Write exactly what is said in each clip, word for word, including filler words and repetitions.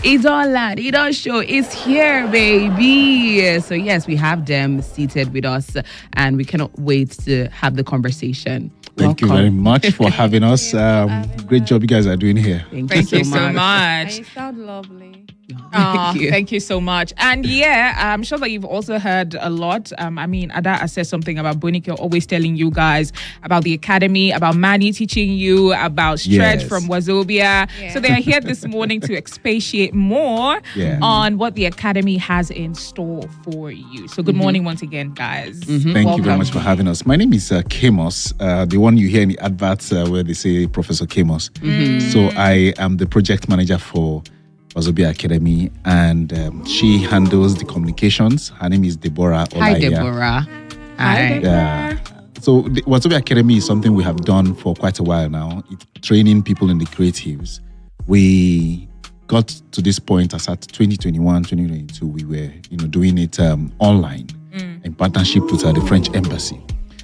It's all that. It all show. It's here, baby. So yes, we have them seated with us, and we cannot wait to have the conversation. Thank Welcome. you very much for having us. Um, great job you guys are doing here. Thank, Thank you you so so much. much. You sound lovely. Oh, you. thank you so much. And yeah, I'm sure that you've also heard a lot. Um, I mean, Ada has said something about Bonike always telling you guys about the academy, about Manny teaching you, about Stretch Yes. from Wazobia. Yeah. So they are here this morning to expatiate more Yeah. on what the academy has in store for you. So good morning once again, guys. Thank you Welcome. very much for having us. My name is uh, Kamos, uh, the one you hear in the adverts uh, where they say Professor Kamos. So I am the project manager for Wazobia Academy, and um, she handles the communications. Her name is Deborah Olaya. Hi, Deborah. Hi, Deborah. Yeah. So the Wazobia Academy is something we have done for quite a while now. It's training people in the creatives. We got to this point as at twenty twenty-one, twenty twenty-two, we were, you know, doing it um, online in partnership with uh, the French embassy.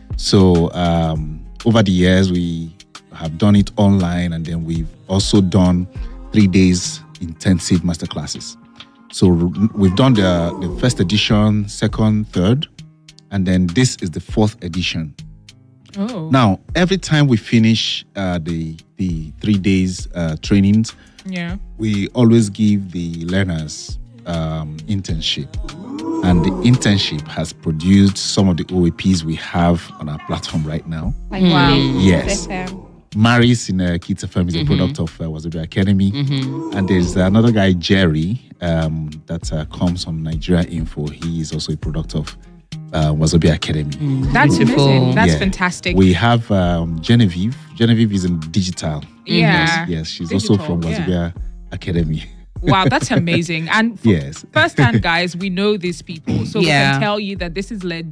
So um, over the years, we have done it online, and then we've also done three days intensive masterclasses. So r- we've done the, the first edition, second, third, and then this is the fourth edition. Oh, Now, every time we finish uh, the the three days uh, trainings, yeah. we always give the learners um, internship, and the internship has produced some of the O A Ps we have on our platform right now. Like wow. Yes. F M. Maris in uh, Kids F M is a product of uh, Wazobia Academy, and there's another guy, Jerry, um, that uh, comes from Nigeria Info. He is also a product of uh, Wazobia Academy. That's Beautiful. amazing. That's Yeah. fantastic. We have um, Genevieve. Genevieve is in digital. Yeah. Yes, she's also Digital, from yeah. Wazobia Academy. Wow, that's amazing. And for Yes. first time, guys, we know these people. So we Yeah. can tell you that this is legit.